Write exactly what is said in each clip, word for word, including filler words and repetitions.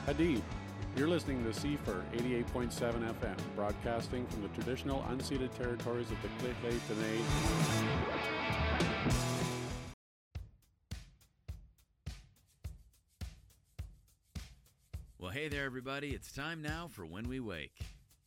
Hadid. You're listening to C F R eighty-eight point seven F M, broadcasting from the traditional unceded territories of the Lheidli T'enneh. Well, hey there, everybody. It's time now for When We Wake.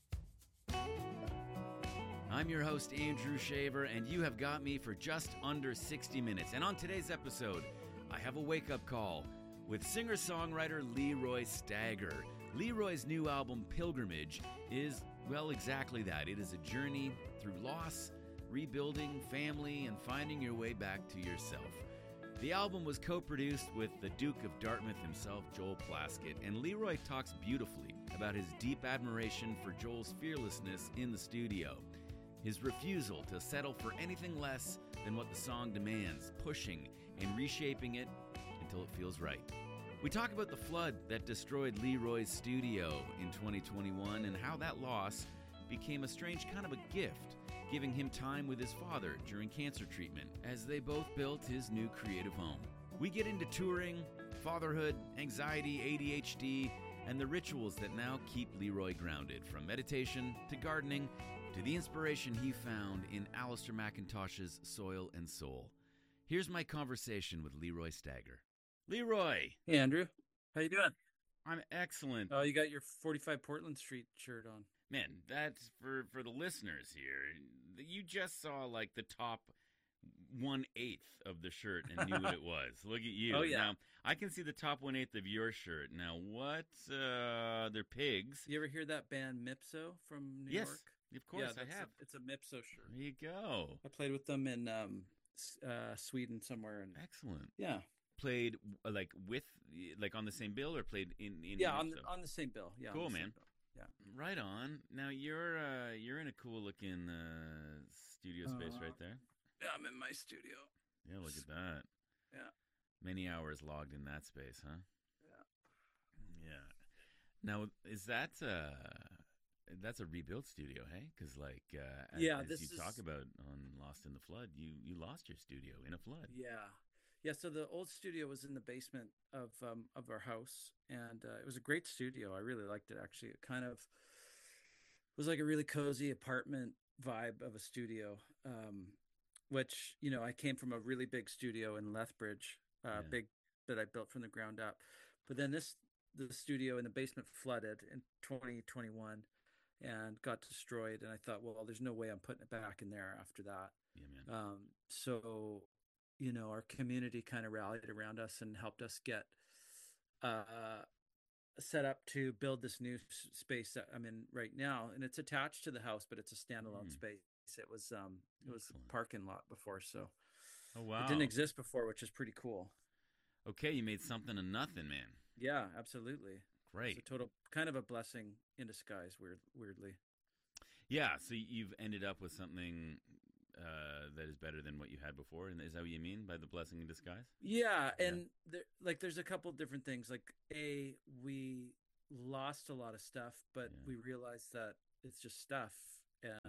I'm your host, Andrew Shaver, and you have got me for just under sixty minutes. And on today's episode, I have a wake-up call with singer-songwriter Leroy Stagger. Leroy's new album, Pilgrimage, is, well, exactly that. It is a journey through loss, rebuilding, family, and finding your way back to yourself. The album was co-produced with the Duke of Dartmouth himself, Joel Plaskett, and Leroy talks beautifully about his deep admiration for Joel's fearlessness in the studio, his refusal to settle for anything less than what the song demands, pushing and reshaping it until it feels right. We talk about the flood that destroyed Leroy's studio in twenty twenty-one and how that loss became a strange kind of a gift, giving him time with his father during cancer treatment as they both built his new creative home. We get into touring, fatherhood, anxiety, A D H D, and the rituals that now keep Leroy grounded, from meditation to gardening to the inspiration he found in Alistair McIntosh's Soil and Soul. Here's my conversation with Leroy Stagger. Leroy! Hey, Andrew. How you doing? I'm excellent. Oh, you got your forty-five Portland Street shirt on. Man, that's for, for the listeners here. You just saw like the top one-eighth of the shirt and knew what it was. Look at you. Oh, yeah. Now, I can see the top one-eighth of your shirt. Now, what? Uh, they're pigs. You ever hear that band Mipso from New yes, York? Of course, yeah, I have. A, it's a Mipso shirt. There you go. I played with them in um, uh, Sweden somewhere. And excellent. Yeah. Played uh, like with, like on the same bill, or played in in yeah on Mipso? the, on the same bill. Yeah. Cool, man. Bill. Yeah. Right on. Now you're uh, you're in a cool looking uh, studio space uh, right there. Yeah, I'm in my studio. Yeah, look at that. Yeah. Many hours logged in that space, huh? Yeah. Yeah. Now, is that uh, that's a rebuilt studio, hey? Because like uh, as, yeah, as this you is... talk about on Lost in the Flood, you you lost your studio in a flood. Yeah. Yeah, so the old studio was in the basement of um, of our house, and uh, it was a great studio. I really liked it, actually. It kind of was like a really cozy apartment vibe of a studio, um, which, you know, I came from a really big studio in Lethbridge, uh, Yeah. big that I built from the ground up. But then this the studio in the basement flooded in twenty twenty-one and got destroyed, and I thought, well, there's no way I'm putting it back in there after that. Yeah, man. Um, so... you know, our community kind of rallied around us and helped us get uh, set up to build this new s- space that I'm in right now. And it's attached to the house, but it's a standalone Mm. space. It was um, it was Excellent. a parking lot before, so Oh wow, it didn't exist before, which is pretty cool. Okay, you made something of nothing, man. Yeah, absolutely. Great. It's a total kind of a blessing in disguise. Weird, weirdly. Yeah, so you've ended up with something uh, that is better than what you had before, and is that what you mean by the blessing in disguise? Yeah, Yeah. and there, like, there's a couple different things. Like, a, we lost a lot of stuff, but Yeah. we realized that it's just stuff, and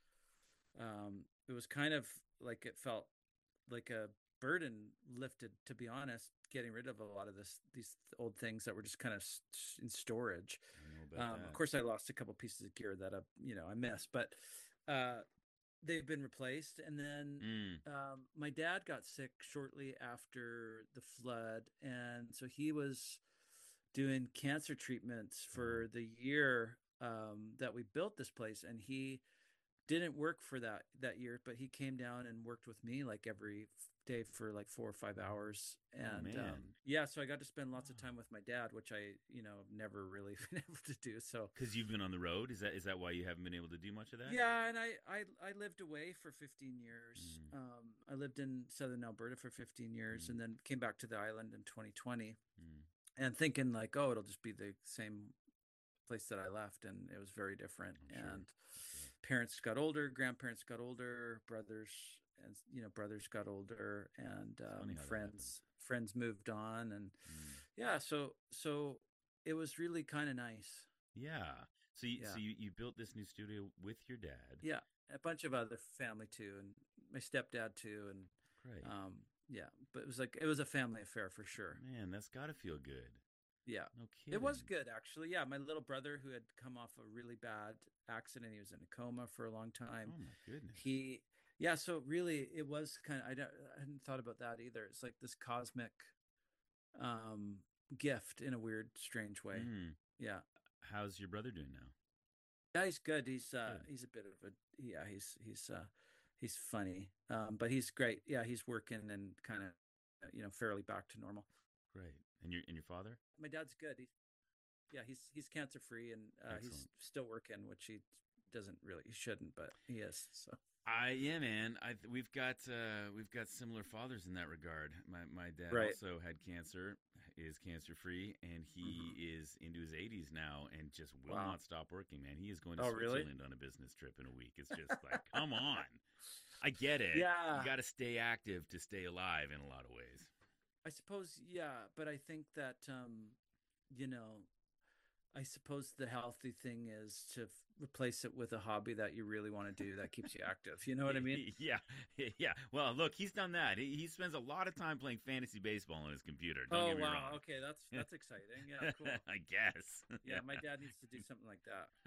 man. um, it was kind of like it felt like a burden lifted. To be honest, getting rid of a lot of this, these old things that were just kind of s- in storage. I know about Um, that. of course, I lost a couple pieces of gear that I, you know, I missed, but uh, they've been replaced. And then Mm. um, my dad got sick shortly after the flood, and so he was doing cancer treatments for Oh. the year um, that we built this place, and he didn't work for that that year, but he came down and worked with me like every day for like four or five hours. And man. um, yeah, so I got to spend lots of time with my dad, which I, you know, never really been able to do. So Because you've been on the road, is that is that why you haven't been able to do much of that? yeah, and I I, I lived away for fifteen years. Mm. Um, I lived in southern Alberta for fifteen years, Mm. and then came back to the island in twenty twenty, Mm. and thinking like, oh, it'll just be the same place that I left, and it was very different. I'm sure. And Sure. parents got older, grandparents got older, brothers and you know brothers got older, and It's um, funny how that friends friends moved on, and Mm. yeah, so so it was really kind of nice. Yeah. So you Yeah. so you, you built this new studio with your dad. Yeah, a bunch of other family too, and my stepdad too, and Great. um, yeah, but it was like it was a family affair for sure. Man, that's got to feel good. Yeah. No It was kidding. good, actually. Yeah, my little brother, who had come off a really bad accident, he was in a coma for a long time. Oh my goodness. He, yeah, so really, it was kind of, I, don't, I hadn't thought about that either. It's like this cosmic um, gift in a weird, strange way. Mm. Yeah. How's your brother doing now? Yeah, he's good. He's uh, Good. he's a bit of a, yeah, he's he's uh, he's funny, um, but he's great. Yeah, he's working and kind of, you know, fairly back to normal. Great. And your and your father? My dad's good. He's yeah, he's he's cancer free and uh, he's Excellent. still working, which he doesn't really, he shouldn't, but he is. So I yeah, man. I we've got uh, we've got similar fathers in that regard. My my dad right. also had cancer, is cancer free, and he Mhm. is into his eighties now, and just will Wow. not stop working. Man, he is going to Oh, really? Switzerland on a business trip in a week. It's just like, come on. I get it. Yeah. You got to stay active to stay alive in a lot of ways. I suppose, yeah, but I think that, um, you know, I suppose the healthy thing is to f- replace it with a hobby that you really want to do that keeps you active. You know what I mean? Yeah, yeah. Well, look, he's done that. He, he spends a lot of time playing fantasy baseball on his computer. Don't Oh, get me wow. wrong. Okay, that's that's exciting. Yeah, cool. I guess. Yeah, my dad needs to do something like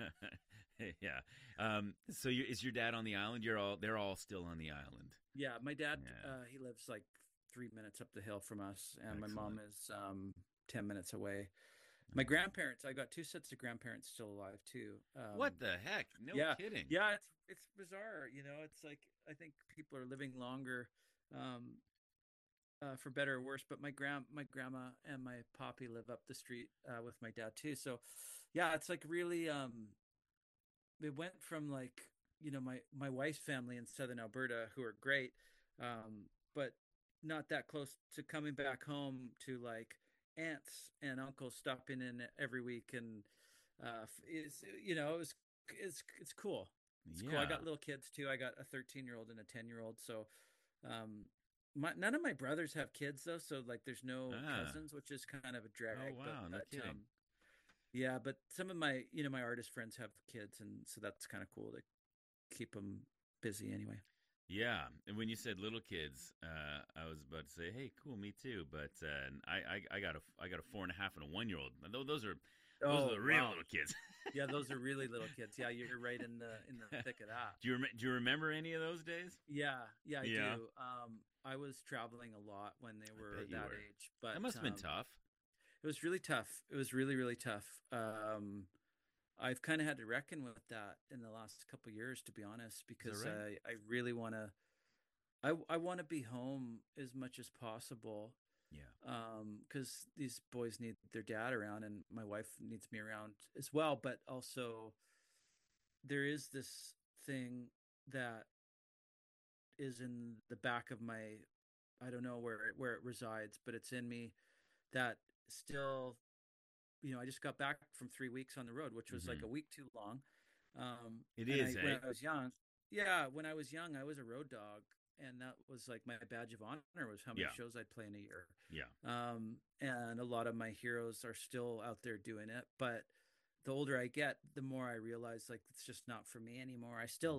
that. Yeah. Um, so, you, is your dad on the island? You're all. They're all still on the island. Yeah, my dad, Yeah. uh, he lives like three minutes up the hill from us, and my Excellent. mom is um, ten minutes away. My grandparents, I got two sets of grandparents still alive too. Um, What the heck? No yeah, kidding. yeah, it's it's bizarre, you know. It's like I think people are living longer, um, uh, for better or worse. But my grand my grandma and my poppy live up the street uh, with my dad too. So, yeah, it's like really. Um, it went from like you know my my wife's family in southern Alberta who are great, um, but not that close to coming back home to like aunts and uncles stopping in every week and uh is you know it was it's it's cool it's cool. I Yeah. got little kids too. I got a thirteen year old and a ten year old. So um my none of my brothers have kids though, so like there's no Ah. cousins, which is kind of a drag. Oh, wow, but, no but, kidding. um, yeah, but some of my you know my artist friends have kids, and so that's kind of cool to keep them busy anyway. Yeah, and when you said little kids, uh, I was about to say, "Hey, cool, me too." But uh, I, I, I got a, I got a four and a half and a one year old. Those are, those Oh, are the real wow. little kids. Yeah, those are really little kids. Yeah, you're right in the in the thick of that. Do you rem- do you remember any of those days? Yeah, yeah, I Yeah. do. Um, I was traveling a lot when they were bet you that were. age, but That must have been um, tough. It was really tough. It was really, really tough. Um, I've kind of had to reckon with that in the last couple of years, to be honest, because right? I, I really want to. I I want to be home as much as possible. Yeah. Um, because these boys need their dad around, and my wife needs me around as well. But also, there is this thing that is in the back of my. I don't know where it, where it resides, but it's in me that still, you know, I just got back from three weeks on the road, which was like Mhm. a week too long. Um, It and is, I, eh? when I was young, yeah, when I was young, I was a road dog, and that was like my badge of honor was how many Yeah. shows I'd play in a year. Yeah. Um, and a lot of my heroes are still out there doing it, but the older I get, the more I realize like it's just not for me anymore. I still